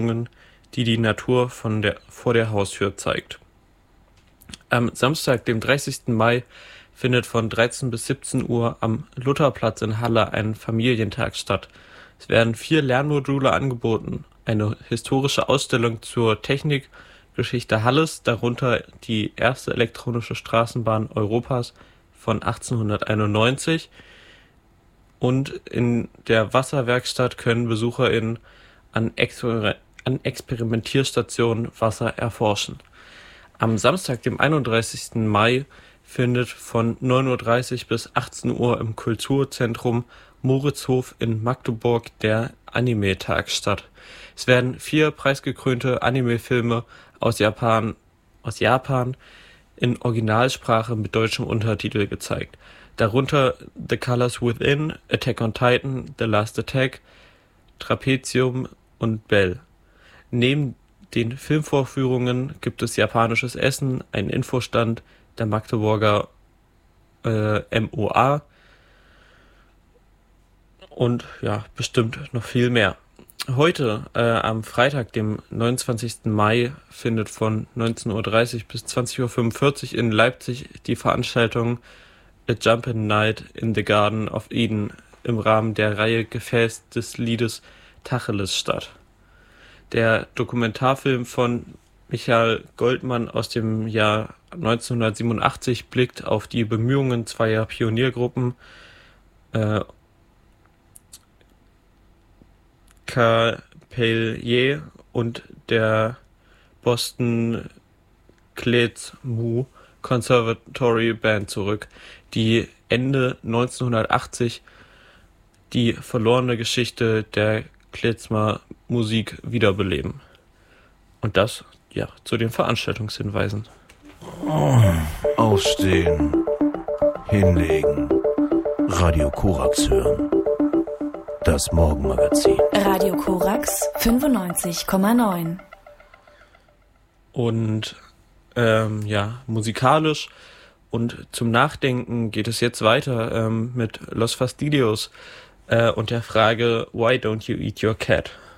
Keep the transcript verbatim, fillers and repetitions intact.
die die Natur von der, vor der Haustür zeigt. Am Samstag, dem dreißigsten Mai, findet von dreizehn bis siebzehn Uhr am Lutherplatz in Halle ein Familientag statt. Es werden vier Lernmodule angeboten, eine historische Ausstellung zur Technikgeschichte Halles, darunter die erste elektronische Straßenbahn Europas von achtzehnhunderteinundneunzig, und in der Wasserwerkstatt können BesucherInnen an, Exper- an Experimentierstationen Wasser erforschen. Am Samstag, dem einunddreißigsten Mai, findet von neun Uhr dreißig bis achtzehn Uhr im Kulturzentrum Moritzhof in Magdeburg der Anime-Tag statt. Es werden vier preisgekrönte Anime-Filme aus Japan, aus Japan in Originalsprache mit deutschem Untertitel gezeigt. Darunter The Colors Within, Attack on Titan, The Last Attack, Trapezium und Bell. Neben den Filmvorführungen gibt es japanisches Essen, einen Infostand der Magdeburger äh, M O A und ja, bestimmt noch viel mehr. Heute, äh, am Freitag, dem neunundzwanzigsten Mai, findet von neunzehn Uhr dreißig bis zwanzig Uhr fünfundvierzig in Leipzig die Veranstaltung A Jumpin' Night in the Garden of Eden im Rahmen der Reihe Gefäß des Liedes Tacheles statt. Der Dokumentarfilm von Michael Goldmann aus dem Jahr neunzehnhundertsiebenundachtzig blickt auf die Bemühungen zweier Pioniergruppen, äh, Capelier und der Boston Klezmu Conservatory Band zurück, die Ende neunzehnhundertachtzig die verlorene Geschichte der Klezmer Musik wiederbeleben. Und das, ja, zu den Veranstaltungshinweisen. Aufstehen, hinlegen, Radio Korax hören. Das Morgenmagazin. Radio Korax fünfundneunzig Komma neun. Und ähm, ja, musikalisch und zum Nachdenken geht es jetzt weiter ähm, mit Los Fastidios äh, und der Frage Why don't you eat your cat?